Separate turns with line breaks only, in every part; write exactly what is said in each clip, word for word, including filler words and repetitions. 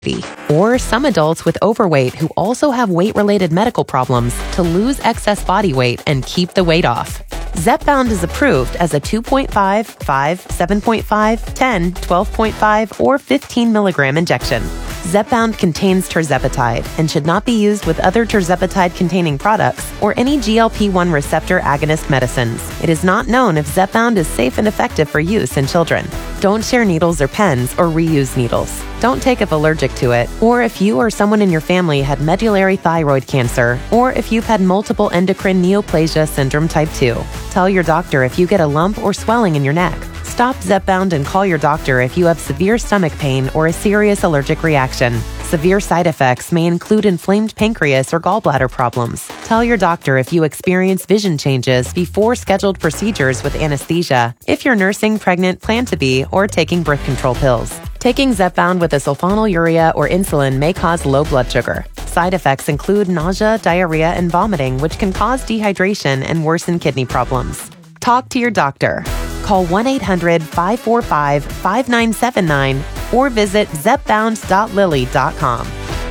or some adults with overweight who also have weight-related medical problems to lose excess body weight and keep the weight off. Zepbound is approved as a two point five, five, seven point five, ten, twelve point five, or fifteen milligram injection. Zepbound contains tirzepatide and should not be used with other tirzepatide-containing products or any G L P one receptor agonist medicines. It is not known if Zepbound is safe and effective for use in children. Don't share needles or pens or reuse needles. Don't take if allergic to it, or if you or someone in your family had medullary thyroid cancer, or if you've had multiple endocrine neoplasia syndrome type two. Tell your doctor if you get a lump or swelling in your neck. Stop Zepbound and call your doctor if you have severe stomach pain or a serious allergic reaction. Severe side effects may include inflamed pancreas or gallbladder problems. Tell your doctor if you experience vision changes before scheduled procedures with anesthesia, if you're nursing, pregnant, plan to be, or taking birth control pills. Taking Zepbound with a sulfonylurea or insulin may cause low blood sugar. Side effects include nausea, diarrhea, and vomiting, which can cause dehydration and worsen kidney problems. Talk to your doctor. Call one eight hundred, five four five, five nine seven nine or visit zepbound dot lilly dot com.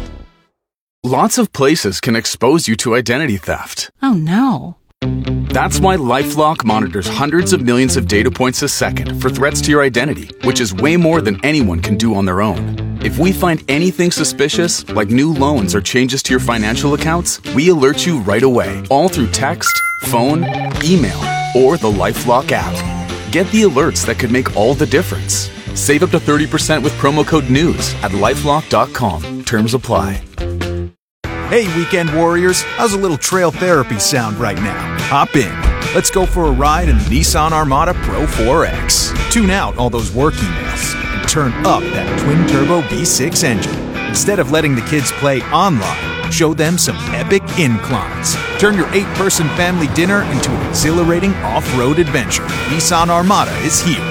Lots of places can expose you to identity theft.
Oh no.
That's why LifeLock monitors hundreds of millions of data points a second for threats to your identity, which is way more than anyone can do on their own. If we find anything suspicious, like new loans or changes to your financial accounts, we alert you right away, all through text, phone, email, or the LifeLock app. Get the alerts that could make all the difference. Save up to thirty percent with promo code NEWS at lifelock dot com. Terms apply.
Hey, weekend warriors, how's a little trail therapy sound right now? Hop in. Let's go for a ride in the Nissan Armada Pro four X. Tune out all those work emails and turn up that twin-turbo V six engine. Instead of letting the kids play online, show them some epic inclines. Turn your eight-person family dinner into an exhilarating off-road adventure. Nissan Armada is here.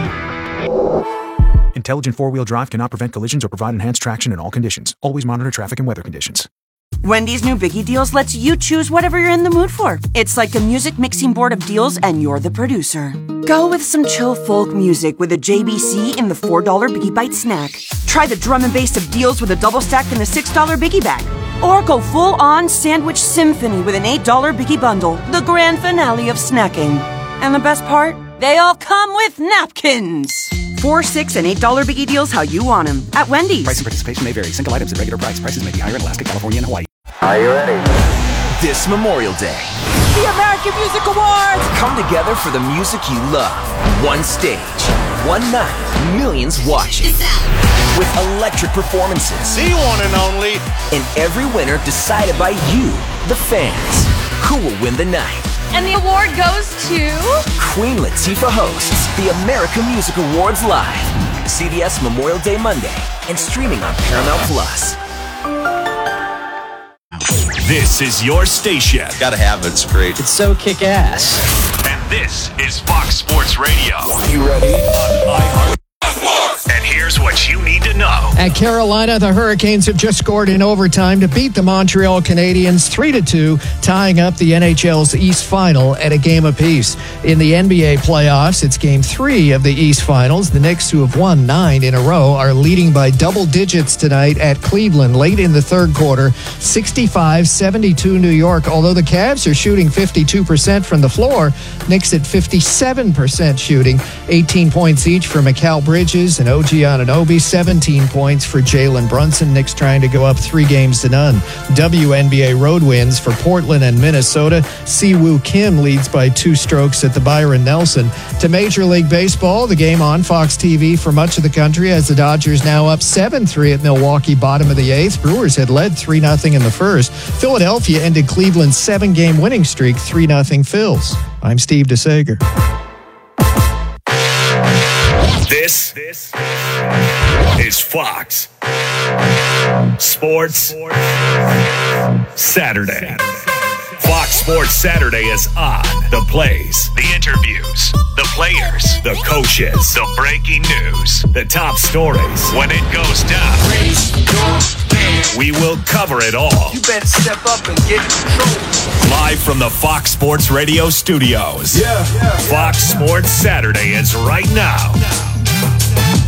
Intelligent four-wheel drive cannot prevent collisions or provide enhanced traction in all conditions. Always monitor traffic and weather conditions.
Wendy's new Biggie Deals lets you choose whatever you're in the mood for. It's like a music mixing board of deals and you're the producer. Go with some chill folk music with a J B C in the four dollar Biggie Bite snack. Try the drum and bass of deals with a double stack in the six dollar Biggie Bag. Or go full-on sandwich symphony with an eight dollar Biggie Bundle, the grand finale of snacking. And the best part? They all come with napkins. Four, six, and eight dollar Biggie Deals how you want them at Wendy's.
Price and participation may vary. Single items at regular price. Prices may be higher in Alaska, California, and Hawaii.
Are you ready?
This Memorial Day,
The American Music Awards!
come together for the music you love. One stage, one night, millions watching. With electric performances.
The one and only.
And every winner decided by you, the fans. Who will win the night?
And the award goes to...
Queen Latifah hosts the American Music Awards live. C B S Memorial Day Monday and streaming on Paramount Plus.
This is your station.
Gotta have it. It's great.
It's so kick-ass.
And this is Fox Sports Radio.
You ready?
On iHeart. And here's what you need to know.
At Carolina, the Hurricanes have just scored in overtime to beat the Montreal Canadiens three to two, tying up the N H L's East Final at a game apiece. In the N B A playoffs, it's game three of the East Finals. The Knicks, who have won nine in a row, are leading by double digits tonight at Cleveland late in the third quarter, sixty-five seventy-two New York. Although the Cavs are shooting fifty-two percent from the floor, Knicks at fifty-seven percent shooting, eighteen points each for Mikal Bridges and O G Anunoby, seventeen points for Jalen Brunson. Knicks trying to go up three games to none. W N B A road wins for Portland and Minnesota. Siwoo Kim leads by two strokes at the Byron Nelson. To Major League Baseball, the game on Fox T V for much of the country as the Dodgers now up seven three at Milwaukee, bottom of the eighth. Brewers had led three nothing in the first. Philadelphia ended Cleveland's seven-game winning streak, three nothing Phils. I'm Steve DeSager.
This, this is Fox Sports Saturday. Fox Sports Saturday is on. The plays, the interviews, the players, the coaches, the breaking news, the top stories. When it goes down, we will cover it all.
You better step up and get in control.
Live from the Fox Sports Radio studios.
Yeah. yeah.
Fox Sports Saturday is right now.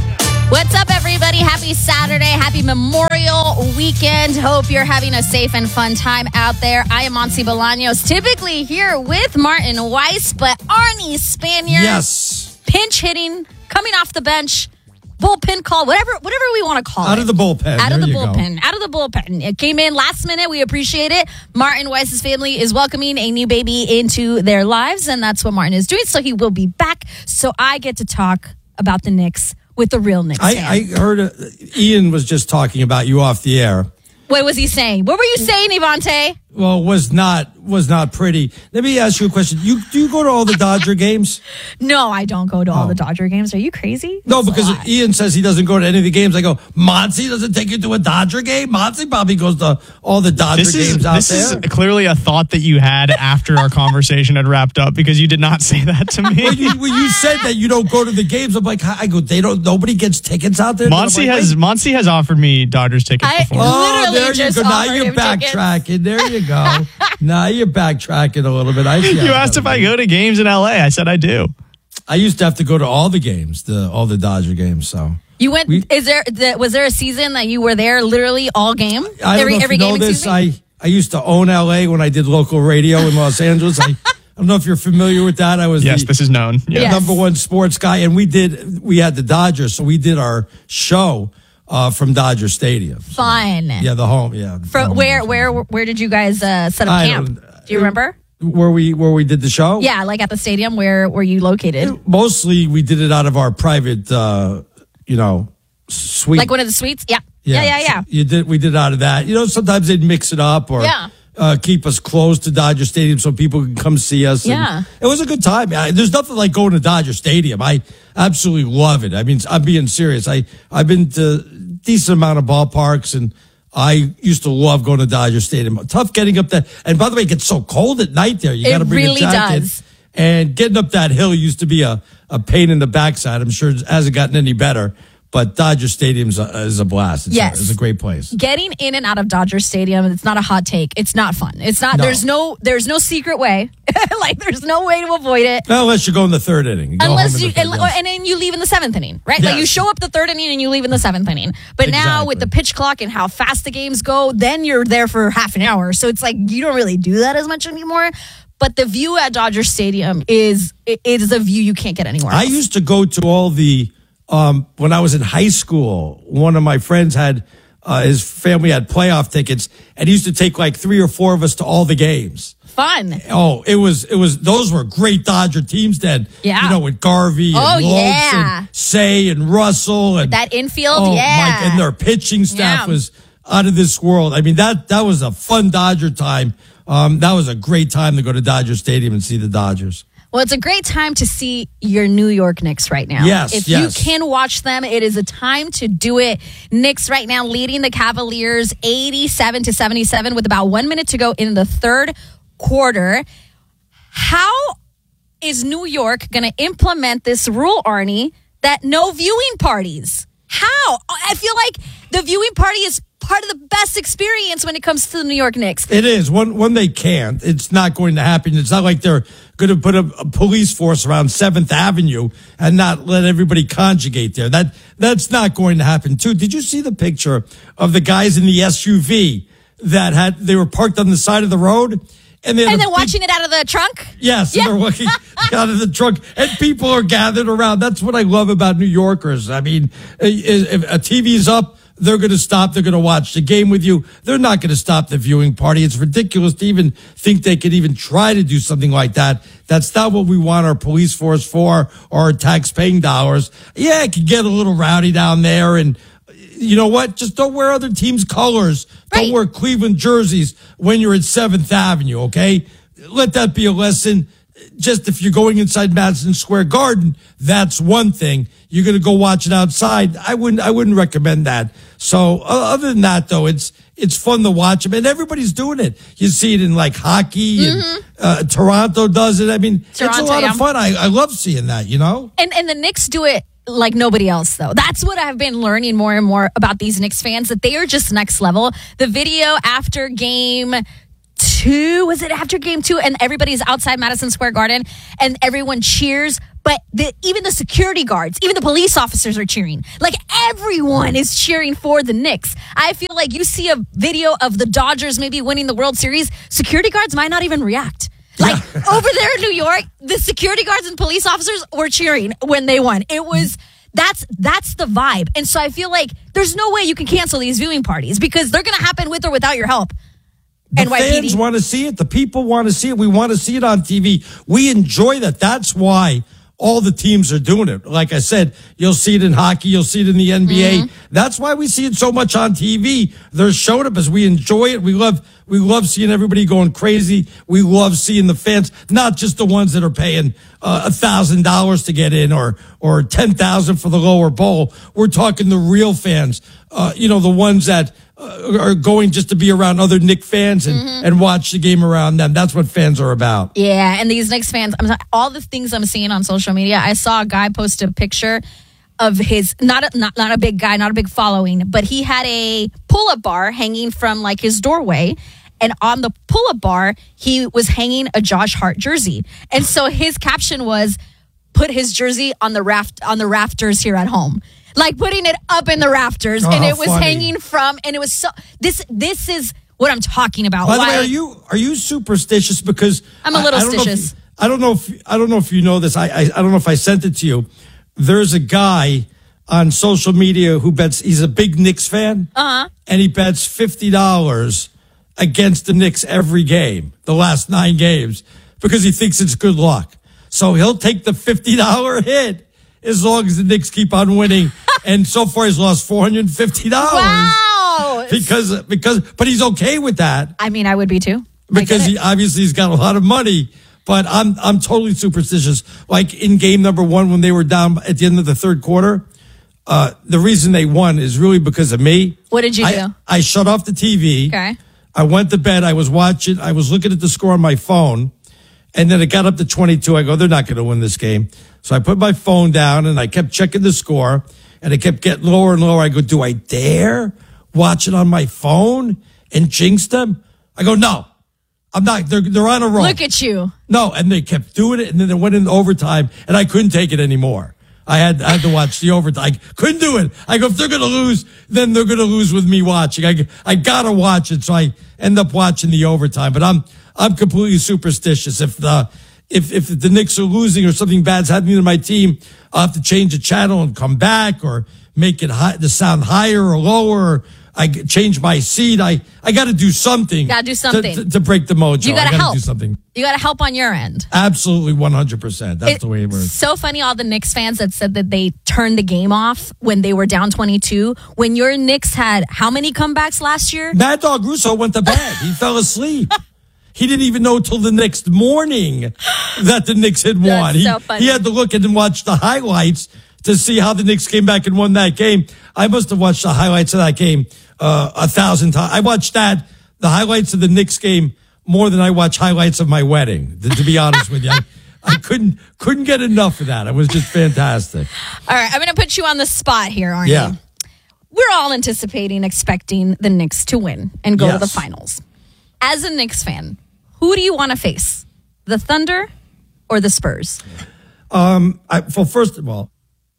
What's up, everybody? Happy Saturday. Happy Memorial Weekend. Hope you're having a safe and fun time out there. I am Monty Bolaños, typically here with Martin Weiss, but Arnie Spaniard.
Yes.
Pinch hitting, coming off the bench, bullpen call, whatever whatever we want to call
Out
it.
of the bullpen.
Out
There
of the
you
bullpen.
go.
Out of the bullpen. It came in last minute. We appreciate it. Martin Weiss's family is welcoming a new baby into their lives, and that's what Martin is doing. So he will be back. So I get to talk about the Knicks with the real Knicks fan.
I, I heard uh, Ian was just talking about you off the air.
What was he saying? What were you saying, Ivante?
Well, was not was not pretty. Let me ask you a question. You do you go to all the Dodger games?
No, I don't go to all
Oh.
the Dodger games. Are you crazy?
No,
That's a
because
lot.
Ian says he doesn't go to any of the games. I go, Monty doesn't take you to a Dodger game? Monty probably goes to all the Dodger
This is
games out
this
there.
is clearly a thought that you had after our conversation had wrapped up because you did not say that to me.
When you, when you said that you don't go to the games, I'm like, I go, they don't. Nobody gets tickets out there.
Monty
I'm like,
has
wait.
Monty has offered me Dodgers tickets
I-
before.
Oh,
Literally
there you
just
go. Now
offered
you're
him tickets.
backtracking. There you go. Now you're backtracking a little bit. I see how
You
it
asked if
goes.
I go to games in L A. I said I do.
I used to have to go to all the games, the all the Dodger games. So
You went.
We-
is there? The, was there a season that you were there, literally all game?
I don't
every
know if
every
you know
game.
this.
excuse me?
I I used to own L A when I did local radio in Los Angeles. I, I don't know if you're familiar with that. I was
Yes,
the
this is known. Yeah.
Yes.
number one sports guy, and we did. We had the Dodgers, so we did our show uh, from Dodger Stadium. So,
Fun.
yeah, the home. Yeah, the
From
home
where?
games.
Where? Where did you guys uh, set up
I
camp?
don't-
Do you remember?
Where we where we did the show?
Yeah, like at the stadium. Where were you located?
Mostly we did it out of our private, uh, you know, suite.
Like one of the suites? Yeah. Yeah. Yeah. Yeah.
So you did. We did out of that. You know, sometimes they'd mix it up or
Yeah.
uh, keep us close to Dodger Stadium so people can come see us. And
Yeah.
it was a good time. I, there's nothing like going to Dodger Stadium. I absolutely love it. I mean, I'm being serious. I I've been to a decent amount of ballparks and. I used to love going to Dodger Stadium. Tough getting up there. And by the way, it gets so cold at night there. You
It
got to bring
really
a jacket.
does.
And getting up that hill used to be a, a pain in the backside. I'm sure it hasn't gotten any better. But Dodger Stadium is a, is a blast. It's,
Yes.
a, it's a great place.
Getting in and out of Dodger Stadium, it's not a hot take. It's not fun. It's not.
No.
There's no. There's no secret way. Like there's no way to avoid it.
Well, unless you go in the third inning. You go home
Unless
in
you,
the third,
and,
yes.
and then you leave in the seventh inning, right? Like you
Yes.
show up the third inning and you leave in the seventh inning. But now with the
Exactly.
pitch clock and how fast the games go, then you're there for half an hour. So it's like you don't really do that as much anymore. But the view at Dodger Stadium is it is a view you can't get anywhere
I
else.
used to go to all the, um, when I was in high school, one of my friends had, uh, his family had playoff tickets, and he used to take like three or four of us to all the games.
Fun.
Oh, it was, it was, those were great Dodger teams then.
Yeah.
You know, with Garvey and
Oh,
Lopes
yeah.
and Say and Russell and
That infield,
oh,
yeah.
my, and their pitching staff
Yeah.
was out of this world. I mean, that, that was a fun Dodger time. Um, that was a great time to go to Dodger Stadium and see the Dodgers.
Well, it's a great time to see your New York Knicks right now.
Yes,
If
yes.
you can watch them, it is a time to do it. Knicks right now leading the Cavaliers eighty-seven to seventy-seven with about one minute to go in the third quarter. How is New York going to implement this rule, Arnie, that no viewing parties? How? I feel like the viewing party is part of the best experience when it comes to the New York Knicks.
It is. When when they can't, it's not going to happen. It's not like they're going to put a, a police force around seventh Avenue and not let everybody conjugate there. That That's not going to happen, too. Did you see the picture of the guys in the S U V that had, they were parked on the side of the road? And, they had
And
a
then
big-
watching it out of the trunk?
Yes,
Yeah.
and they're walking out of the trunk, and people are gathered around. That's what I love about New Yorkers. I mean, if a T V's up, they're going to stop. They're going to watch the game with you. They're not going to stop the viewing party. It's ridiculous to even think they could even try to do something like that. That's not what we want our police force for, or our tax-paying dollars. Yeah, it could get a little rowdy down there, and you know what? Just don't wear other teams' colors.
Right.
Don't wear Cleveland jerseys when you're at seventh Avenue, okay? Let that be a lesson. Just if you're going inside Madison Square Garden, that's one thing. You're going to go watch it outside. I wouldn't. I wouldn't recommend that. So, uh, other than that, though, it's it's fun to watch them, and everybody's doing it. You see it in like hockey,
Mm-hmm.
and uh, Toronto does it. I mean, it's a
Toronto,
lot
yeah.
of fun. I, I love seeing that. You know.
And and the Knicks do it like nobody else, though. That's what I've been learning more and more about these Knicks fans, that they are just next level. The video after game two, was it after game two? And everybody's outside Madison Square Garden and everyone cheers But the, even the security guards, even the police officers are cheering. Like everyone is cheering for the Knicks. I feel like you see a video of the Dodgers maybe winning the World Series, security guards might not even react. Like over there in New York, the security guards and police officers were cheering when they won. It was that's that's the vibe. And so I feel like there's no way you can cancel these viewing parties because they're going to happen with or without your help.
The
N Y P D.
fans want to see it. The people want to see it. We want to see it on T V. We enjoy that. That's why all the teams are doing it. Like I said, you'll see it in hockey. You'll see it in the N B A. Mm-hmm. That's why we see it so much on T V. They're showing up as we enjoy it. We love, we love seeing everybody going crazy. We love seeing the fans, not just the ones that are paying uh, a thousand dollars to get in or, or ten thousand for the lower bowl. We're talking the real fans. Uh, you know, the ones that uh, are going just to be around other Knick fans and, mm-hmm. and watch the game around them. That's what fans are about.
Yeah, and these Knicks fans, I'm all the things I'm seeing on social media. I saw a guy post a picture of his, not a, not, not a big guy, not a big following, but he had a pull-up bar hanging from like his doorway. And on the pull-up bar, he was hanging a Josh Hart jersey. And so his caption was, put his jersey on the raft on the rafters here at home. Like putting it up in the rafters.
Oh,
and it was
funny.
hanging from, and it was so, this this is what I'm talking about.
By the
Why,
way, are you are you superstitious? Because
I'm a little
I, I
stitious.
I don't know if I don't know if you know this. I, I I don't know if I sent it to you. There's a guy on social media who bets he's a big Knicks fan,
uh-huh.
and he bets fifty dollars against the Knicks every game, the last nine games, because he thinks it's good luck. So he'll take the fifty dollar hit as long as the Knicks keep on winning. And so far, he's lost four hundred fifty dollars.
Wow!
Because because, but he's okay with that.
I mean, I would be too.
Because he obviously he's got a lot of money. But I'm I'm totally superstitious. Like in game number one, when they were down at the end of the third quarter, uh, the reason they won is really because of me.
What did you
I,
do?
I shut off the T V.
Okay.
I went to bed. I was watching. I was looking at the score on my phone. And then it got up to twenty-two. I go, they're not going to win this game. So I put my phone down and I kept checking the score. And it kept getting lower and lower. I go, do I dare watch it on my phone and jinx them? I go, no. I'm not. They're they're on a roll.
Look at you.
No, and they kept doing it, and then it went into overtime, and I couldn't take it anymore. I had I had to watch the overtime. I couldn't do it. I go, if they're going to lose, then they're going to lose with me watching. I I got to watch it, so I end up watching the overtime. But I'm I'm completely superstitious. If the if if the Knicks are losing or something bad's happening to my team, I'll have to change the channel and come back, or make it high, the sound higher or lower. Or I change my seat. I, I got to do something.
Got to do something
to, to, to break the mojo.
You got
I
to
gotta
help.
do something.
You got to help on your end.
Absolutely, one hundred percent. That's
It's
the way it works.
So funny, all the Knicks fans that said that they turned the game off when they were down twenty-two. When your Knicks had how many comebacks last year?
Mad Dog Russo went to bed. He fell asleep. He didn't even know till the next morning that the Knicks had won.
That's
he,
so funny.
he had to look and watch the highlights to see how the Knicks came back and won that game. I must have watched the highlights of that game uh, a thousand times. I watched that, the highlights of the Knicks game, more than I watch highlights of my wedding, to, to be honest with you. I, I couldn't couldn't get enough of that. It was just fantastic.
All right, I'm going to put you on the spot here, Arnie.
Yeah.
We're all anticipating, expecting the Knicks to win and go
Yes.
to the finals. As a Knicks fan, who do you want to face? The Thunder or the Spurs?
Um, I, well, first of all,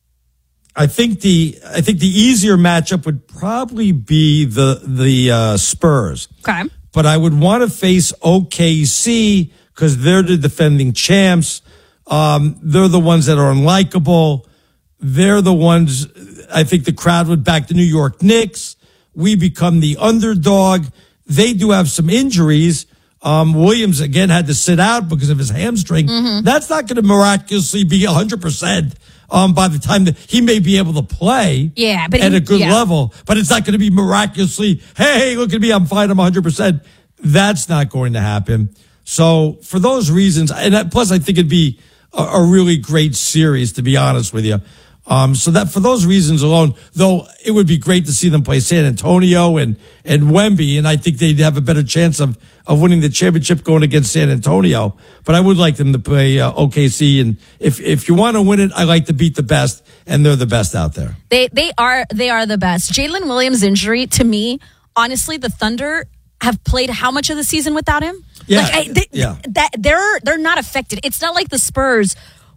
I think the I think the easier matchup would probably be the the uh, Spurs.
Okay.
But I would want to face O K C because they're the defending champs. Um, they're the ones that are unlikable. They're the ones I think the crowd would back the New York Knicks. We become the underdog. They do have some injuries. Um, Williams, again, had to sit out because of his hamstring.
Mm-hmm.
That's not going to miraculously be one hundred percent um, by the time that he may be able to play
Yeah, but
at
he-
a good
yeah.
level. But it's not going to be miraculously, hey, look at me, I'm fine, I'm one hundred percent. That's not going to happen. So for those reasons, and that, plus I think it'd be a, a really great series, to be honest with you. Um, so that for those reasons alone, though, it would be great to see them play San Antonio and, and Wemby, and I think they'd have a better chance of, of winning the championship going against San Antonio. But I would like them to play uh, O K C, and if if you want to win it, I like to beat the best, and they're the best out there.
They they are they are the best. Jalen Williams' injury, to me, honestly, the Thunder have played how much of the season without him?
Yeah,
like, I, they,
yeah.
That they're they're not affected. It's not like the Spurs,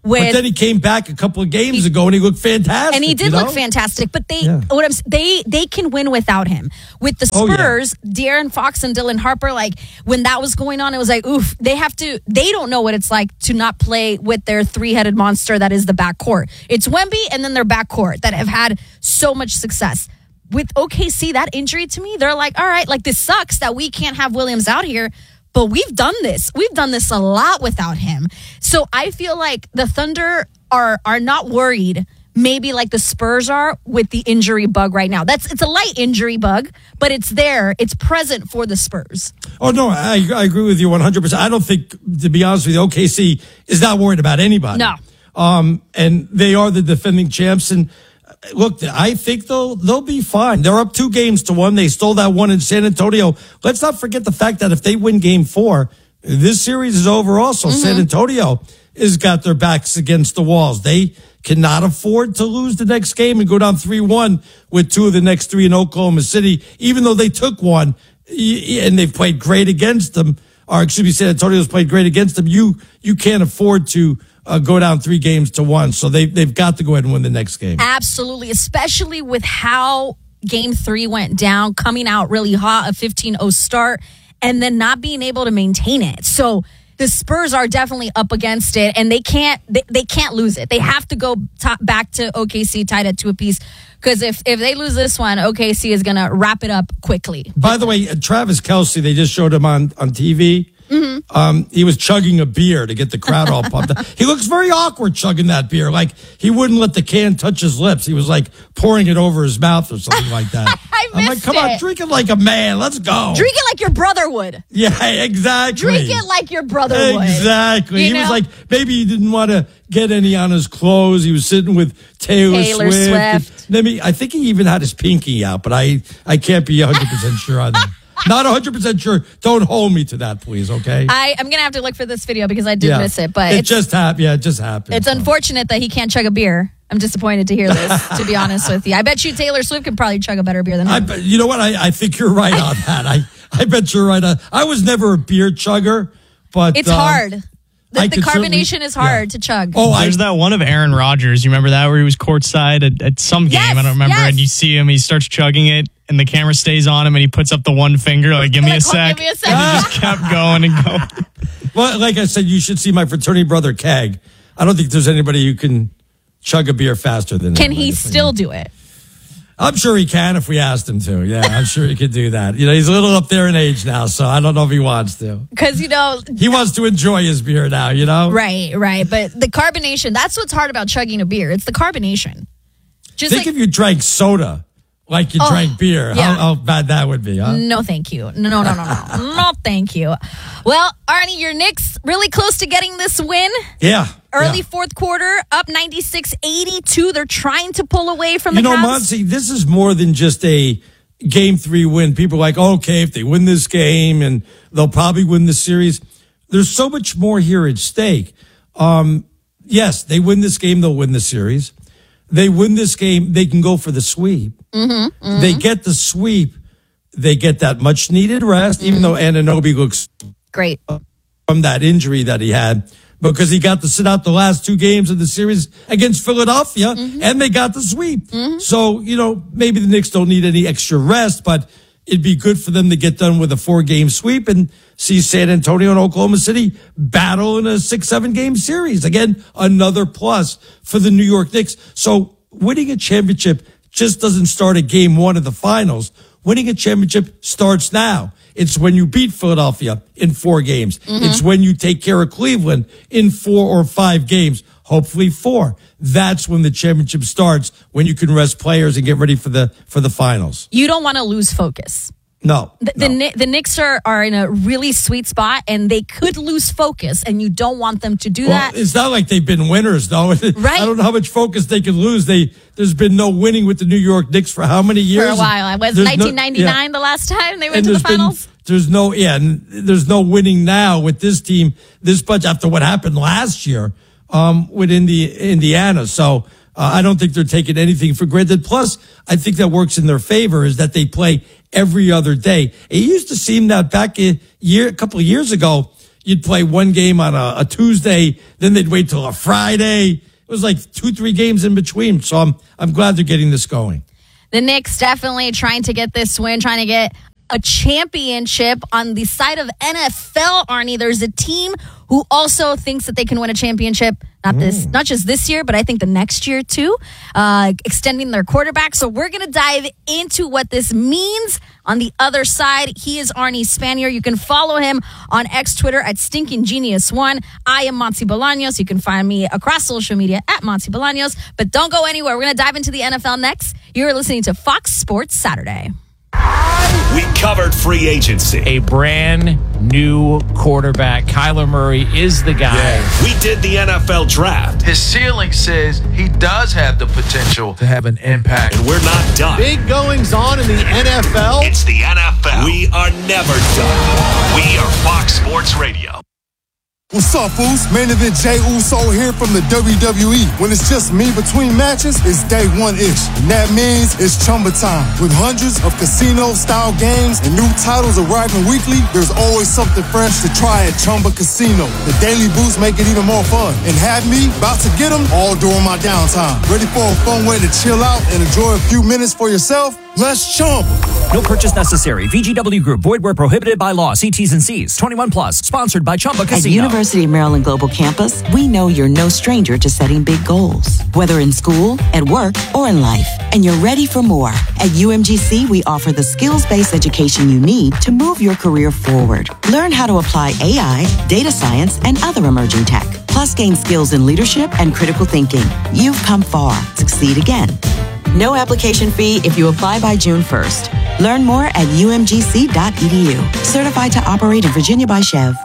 With,
but then he came back a couple of games he, ago and he looked fantastic.
And he did
you know?
look fantastic. But they,
yeah.
what I'm, they, they can win without him. With the Spurs, oh, yeah. De'Aaron Fox and Dylan Harper, like when that was going on, it was like, oof, they have to, they don't know what it's like to not play with their three-headed monster that is the backcourt. It's Wemby and then their backcourt that have had so much success. With O K C, that injury to me, they're like, all right, like this sucks that we can't have Williams out here. But we've done this. We've done this a lot without him. So I feel like the Thunder are are not worried, maybe like the Spurs are, with the injury bug right now. That's it's a light injury bug, but it's there. It's present for the Spurs.
Oh, no, I, I agree with you one hundred percent. I don't think, to be honest with you, O K C is not worried about anybody.
No.
Um, and they are the defending champs. And look, I think they'll they'll be fine. They're up two games to one. They stole that one in San Antonio. Let's not forget the fact that if they win game four, this series is over also. Mm-hmm. San Antonio has got their backs against the walls. They cannot afford to lose the next game and go down three one with two of the next three in Oklahoma City, even though they took one and they've played great against them. Or excuse me, San Antonio's played great against them. You you can't afford to Uh, go down three games to one. So they, they've got to go ahead and win the next game.
Absolutely, especially with how game three went down, coming out really hot, a fifteen oh start, and then not being able to maintain it. So the Spurs are definitely up against it, and they can't they, they can't lose it. They have to go top, back to O K C tied at two apiece, because if, if they lose this one, O K C is going to wrap it up quickly.
By the way, Travis Kelce, they just showed him on, on T V. Mm-hmm. Um, he was chugging a beer to get the crowd all pumped up. He looks very awkward chugging that beer. Like he wouldn't let the can touch his lips. He was like pouring it over his mouth or something like that.
I
I'm like, come
it.
on, drink it like a man. Let's go.
Drink it like your brother would.
Yeah, exactly.
Drink it like your brother would.
Exactly.
You
he
know?
was like, maybe he didn't want to get any on his clothes. He was sitting with Taylor,
Taylor
Swift.
Swift.
Let me, I think he even had his pinky out, but I, I can't be one hundred percent sure on that. Not one hundred percent sure. Don't hold me to that, please, okay?
I, I'm going to have to look for this video because I did
yeah.
miss it. But
It
it's,
just happened. Yeah, it just happened.
It's
so.
unfortunate that he can't chug a beer. I'm disappointed to hear this, to be honest with you. I bet you Taylor Swift could probably chug a better beer than him.
I, you know what? I, I think you're right on that. I, I bet you're right on. I was never a beer chugger, but
it's
um,
hard. The, the carbonation is hard
yeah.
to chug.
Oh, there's I, that one of Aaron Rodgers. You remember that where he was courtside at, at some game?
Yes,
I don't remember.
Yes.
And you see him, he starts chugging it, and the camera stays on him, and he puts up the one finger, like, give me
like,
a sec.
Give me a sec.
And he just kept going and going.
Well, like I said, you should see my fraternity brother, Keg. I don't think there's anybody who can chug a beer faster than him.
Can he still do it?
I'm sure he can if we asked him to. Yeah, I'm sure he could do that. You know, he's a little up there in age now, so I don't know if he wants to.
Because, you know...
He wants to enjoy his beer now, you know?
Right, right. But the carbonation, that's what's hard about chugging a beer. It's the carbonation. Just
Think
like,
if you drank soda like you
oh,
drank beer.
Yeah.
How, how bad that would be, huh?
No, thank you. No, no, no, no, no. No, thank you. Well, Arnie, your Knicks really close to getting this win.
Yeah.
Early
yeah.
fourth quarter, up ninety-six eighty-two. They're trying to pull away from
you
the
know,
Cavs.
Monty, this is more than just a game three win. People are like, oh, okay, if they win this game and they'll probably win the series. There's so much more here at stake. Um, yes, they win this game, they'll win the series. They win this game, they can go for the sweep.
Mm-hmm, mm-hmm.
They get the sweep. They get that much needed rest, mm-hmm. even though Anunoby looks
great
from that injury that he had, because he got to sit out the last two games of the series against Philadelphia, mm-hmm. and they got the sweep.
Mm-hmm.
So, you know, maybe the Knicks don't need any extra rest, but it'd be good for them to get done with a four-game sweep and see San Antonio and Oklahoma City battle in a six, seven-game series. Again, another plus for the New York Knicks. So winning a championship just doesn't start at game one of the finals. Winning a championship starts now. It's when you beat Philadelphia in four games. Mm-hmm. It's when you take care of Cleveland in four or five games, hopefully four. That's when the championship starts, when you can rest players and get ready for the for the finals.
You don't want to lose focus.
No.
The,
no.
the, the Knicks are, are in a really sweet spot, and they could lose focus, and you don't want them to do
well,
that.
It's not like they've been winners, though.
Right.
I don't know how much focus they can lose. They There's been no winning with the New York Knicks for how many years?
For a while. It was
there's
nineteen ninety-nine
no, yeah.
the last time they went
and
to the finals.
Been, there's no, yeah, and there's no winning now with this team, this bunch, after what happened last year um, with Indi- Indiana. So uh, I don't think they're taking anything for granted. Plus, I think that works in their favor is that they play every other day. It used to seem that back a year, a couple of years ago, you'd play one game on a, a Tuesday, then they'd wait till a Friday. It was like two, three games in between. So I'm I'm glad they're getting this going.
The Knicks definitely trying to get this win, trying to get a championship on the side of N F L, Arnie. There's a team who also thinks that they can win a championship, not this, mm. not just this year, but I think the next year too, uh, extending their quarterback. So we're going to dive into what this means on the other side. He is Arnie Spanier. You can follow him on X Twitter at Stinking Genius One. I am Monty Bolaños. You can find me across social media at Monty Bolaños. But don't go anywhere. We're going to dive into the N F L next. You're listening to Fox Sports Saturday.
We covered free agency.
A brand new quarterback. Kyler Murray is the guy.
Yeah. We did the N F L draft.
His ceiling says he does have the potential to have an impact.
And we're not done.
Big goings on in the N F L.
It's the N F L. We are never done. We are Fox Sports Radio.
What's up, fools? Main event Jey Uso here from the W W E. When it's just me between matches, it's day one-ish. And that means it's Chumba time. With hundreds of casino-style games and new titles arriving weekly, there's always something fresh to try at Chumba Casino. The daily boosts make it even more fun. And have me about to get them all during my downtime. Ready for a fun way to chill out and enjoy a few minutes for yourself? Let's Chumba.
No purchase necessary. V G W Group. Void where prohibited by law. See T's and C's. twenty-one plus. Sponsored by Chumba Casino.
At University of Maryland Global Campus, we know you're no stranger to setting big goals. Whether in school, at work, or in life. And you're ready for more. At U M G C, we offer the skills-based education you need to move your career forward. Learn how to apply A I, data science, and other emerging tech. Plus gain skills in leadership and critical thinking. You've come far. Succeed again. No application fee if you apply by June first. Learn more at U M G C dot E D U. Certified to operate in Virginia by Chev.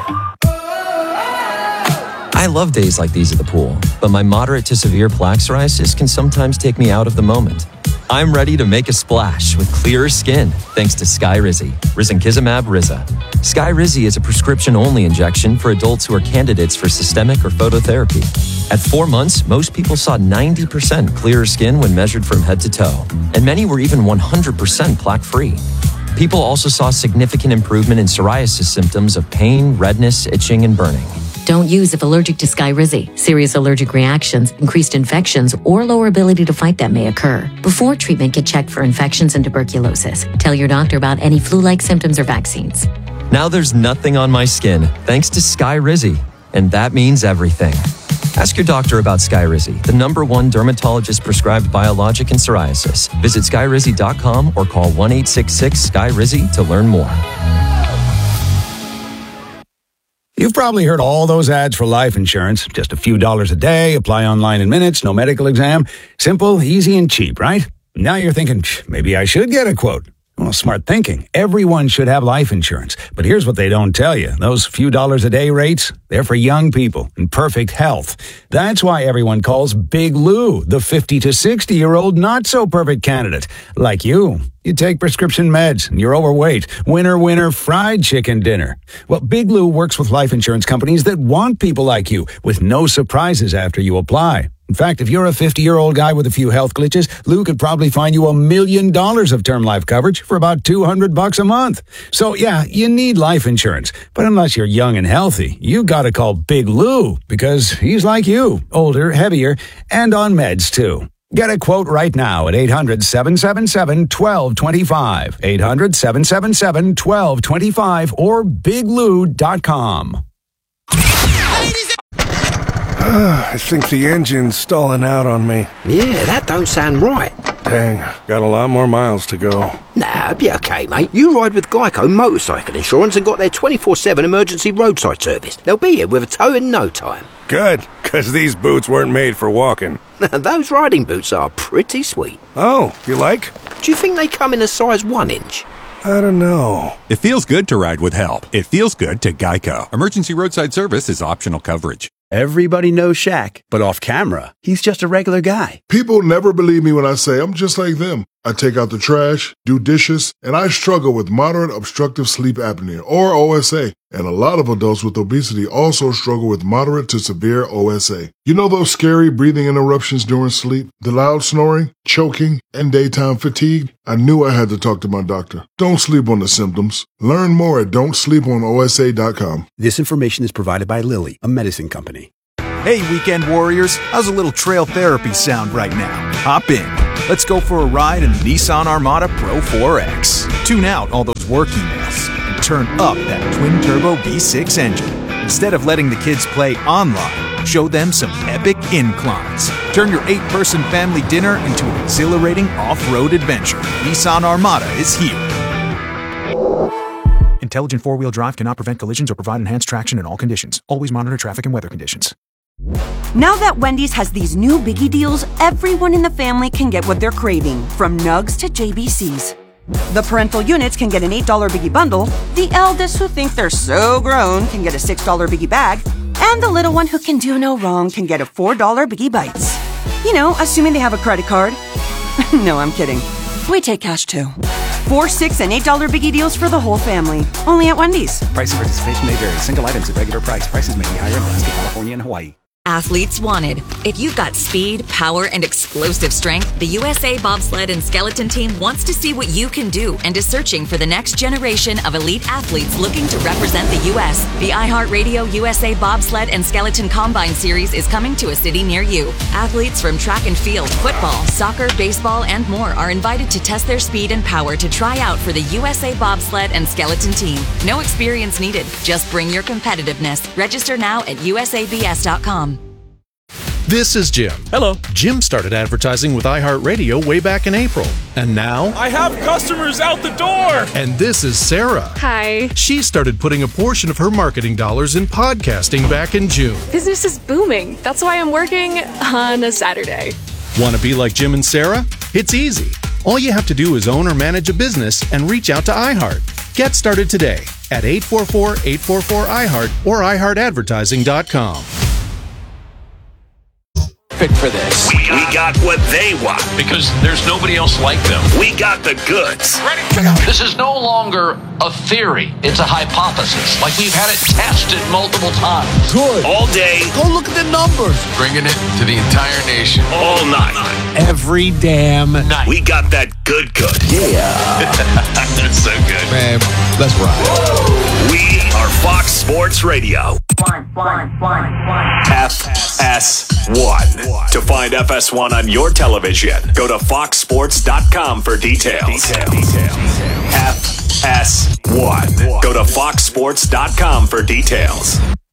I love days like these at the pool, but my moderate to severe plaque psoriasis can sometimes take me out of the moment. I'm ready to make a splash with clearer skin thanks to Skyrizi, risankizumab Riza. Skyrizi is a prescription-only injection for adults who are candidates for systemic or phototherapy. At four months, most people saw ninety percent clearer skin when measured from head to toe, and many were even one hundred percent plaque-free. People also saw significant improvement in psoriasis symptoms of pain, redness, itching, and burning.
Don't use if allergic to Skyrizi. Serious allergic reactions, increased infections, or lower ability to fight them may occur. Before treatment, get checked for infections and tuberculosis. Tell your doctor about any flu-like symptoms or vaccines.
Now there's nothing on my skin thanks to Skyrizi, and that means everything. Ask your doctor about Skyrizi, the number one dermatologist-prescribed biologic in psoriasis. Visit skyrizi dot com or call one eight six six Sky Rizi to learn more.
You've probably heard all those ads for life insurance. Just a few dollars a day, apply online in minutes, no medical exam. Simple, easy, and cheap, right? Now you're thinking, maybe I should get a quote. Well, smart thinking. Everyone should have life insurance. But here's what they don't tell you. Those few dollars a day rates, they're for young people in perfect health. That's why everyone calls Big Lou the fifty to sixty-year-old not-so-perfect candidate. Like you. You take prescription meds, and you're overweight. Winner, winner, fried chicken dinner. Well, Big Lou works with life insurance companies that want people like you, with no surprises after you apply. In fact, if you're a fifty-year-old guy with a few health glitches, Lou could probably find you a million dollars of term life coverage for about two hundred bucks a month. So, yeah, you need life insurance. But unless you're young and healthy, you gotta call Big Lou, because he's like you, older, heavier, and on meds, too. Get a quote right now at eight hundred, seven seven seven, one two two five, eight hundred, seven seven seven, one two two five, or big lou dot com.
I think the engine's stalling out on me.
Yeah, that don't sound right.
Dang, got a lot more miles to go.
Nah, be okay, mate. You ride with Geico Motorcycle Insurance and got their twenty-four seven emergency roadside service. They'll be here with a tow in no time.
Good, because these boots weren't made for walking.
Those riding boots are pretty sweet.
Oh, you like?
Do you think they come in a size one inch?
I don't know.
It feels good to ride with help. It feels good to Geico. Emergency roadside service is optional coverage.
Everybody knows Shaq, but off camera, he's just a regular guy.
People never believe me when I say I'm just like them.
I take out the trash, do dishes, and I struggle with moderate obstructive sleep apnea, or O S A. And a lot of adults with obesity also struggle with moderate to severe O S A. You know those scary breathing interruptions during sleep, the loud snoring, choking, and daytime fatigue? I knew I had to talk to my doctor. Don't sleep on the symptoms. Learn more at don't sleep on O S A dot com.
This information is provided by Lilly, a medicine company.
Hey, weekend warriors, how's a little trail therapy sound right now? Hop in. Let's go for a ride in the Nissan Armada Pro four X. Tune out all those work emails and turn up that twin-turbo V six engine. Instead of letting the kids play online, show them some epic inclines. Turn your eight-person family dinner into an exhilarating off-road adventure. Nissan Armada is here. Intelligent four-wheel drive cannot prevent collisions or provide enhanced traction in all conditions. Always monitor traffic and weather conditions.
Now that Wendy's has these new biggie deals, everyone in the family can get what they're craving, from nugs to J B Cs. The parental units can get an eight dollar biggie bundle, the eldest who think they're so grown can get a six dollar biggie bag, and the little one who can do no wrong can get a four dollar biggie bites. You know, assuming they have a credit card. No, I'm kidding. We take cash too. Four, six, and eight dollar biggie deals for the whole family. Only at Wendy's.
Price and participation may vary. Single items at regular price. Prices may be higher in Alaska, California, and Hawaii.
Athletes wanted. If you've got speed, power, and explosive strength, the U S A Bobsled and Skeleton Team wants to see what you can do and is searching for the next generation of elite athletes looking to represent the U S. The iHeartRadio U S A Bobsled and Skeleton Combine Series is coming to a city near you. Athletes from track and field, football, soccer, baseball, and more are invited to test their speed and power to try out for the U S A Bobsled and Skeleton Team. No experience needed. Just bring your competitiveness. Register now at U S A B S dot com.
This is Jim. Hello. Jim started advertising with iHeartRadio way back in April. And now...
I have customers out the door!
And this is Sarah.
Hi.
She started putting a portion of her marketing dollars in podcasting back in June.
Business is booming. That's why I'm working on a Saturday.
Want to be like Jim and Sarah? It's easy. All you have to do is own or manage a business and reach out to iHeart. Get started today at eight four four, eight four four, I heart or i heart advertising dot com.
Fit for this.
We, we got what they want
because there's nobody else like them.
We got the goods.
Ready? This is no longer a theory. It's a hypothesis. Like we've had it tested multiple times.
Good. All day.
Go look at the numbers.
Bringing it to the entire nation.
All night.
Every damn night.
We got that good good.
Yeah.
That's so good.
Man, let's ride.
We are Fox Sports Radio.
One, one, one, one.
F S one. To find F S one on your television, go to fox sports dot com for details. Detail. Detail. F S one. Go to fox sports dot com for details.